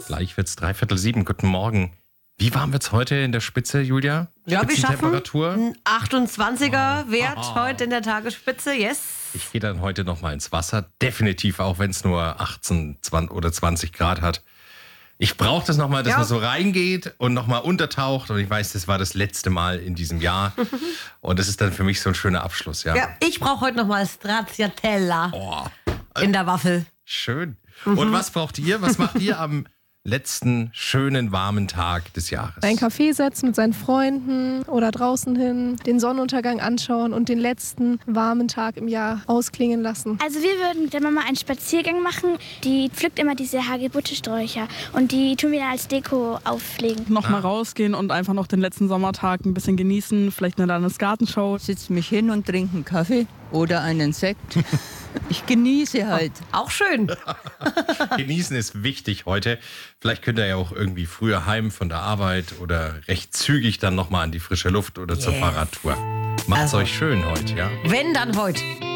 Gleich wird's 6:45. Guten Morgen. Wie warm wird's heute in der Spitze, Julia? Ja, wir schaffen Temperatur? einen 28er Wert heute in der Tagesspitze. Yes. Ich gehe dann heute noch mal ins Wasser. Definitiv, auch wenn es nur 18 20 oder 20 Grad hat. Ich brauche das nochmal, dass man so reingeht und nochmal untertaucht. Und ich weiß, das war das letzte Mal in diesem Jahr. Und das ist dann für mich so ein schöner Abschluss. Ja, ich brauche heute nochmal Stracciatella in der Waffel. Schön. Und was braucht ihr? Was macht ihr am letzten schönen, warmen Tag des Jahres? Ein Café setzen mit seinen Freunden oder draußen hin, den Sonnenuntergang anschauen und den letzten warmen Tag im Jahr ausklingen lassen. Also wir würden mit der Mama einen Spaziergang machen. Die pflückt immer diese Hagebutte-Sträucher und die tun wir dann als Deko auflegen. Nochmal rausgehen und einfach noch den letzten Sommertag ein bisschen genießen, vielleicht eine Landesgartenschau. Setze mich hin und trinke einen Kaffee oder einen Sekt. Ich genieße halt. Auch schön. Genießen ist wichtig heute. Vielleicht könnt ihr ja auch irgendwie früher heim von der Arbeit oder recht zügig dann nochmal an die frische Luft oder zur Fahrradtour. Macht's euch schön heute, ja? Wenn, dann heute.